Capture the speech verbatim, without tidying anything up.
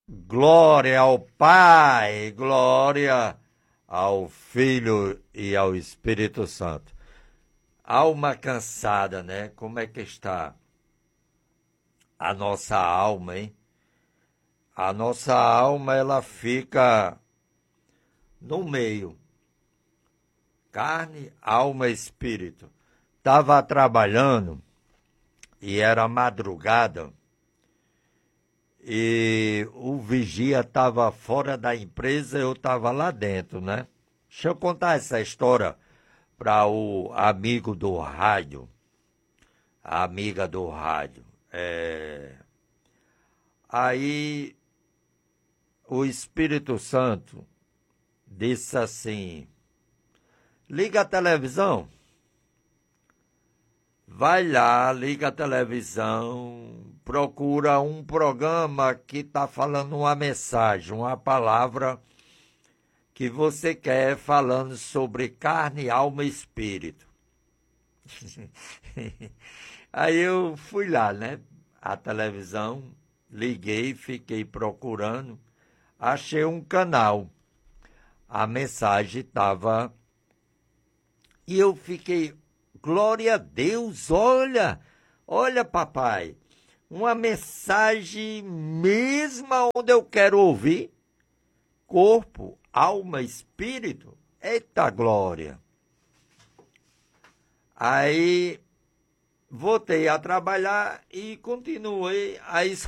Glória ao Pai, glória ao Filho e ao Espírito Santo. Alma cansada, né? Como é que está a nossa alma, hein? A nossa alma, ela fica no meio. Carne, alma e espírito. Estava trabalhando e era madrugada. E o vigia estava fora da empresa, eu estava lá dentro, né? Deixa eu contar essa história para o amigo do rádio, a amiga do rádio. É... Aí o Espírito Santo disse assim: liga a televisão. Vai lá, liga a televisão, procura um programa que está falando uma mensagem, uma palavra que você quer falando sobre carne, alma e espírito. Aí eu fui lá, né? A televisão, liguei, fiquei procurando, achei um canal. A mensagem estava... E eu fiquei... Glória a Deus, olha, olha papai, uma mensagem mesma onde eu quero ouvir, corpo, alma, espírito, eita glória. Aí voltei a trabalhar e continuei a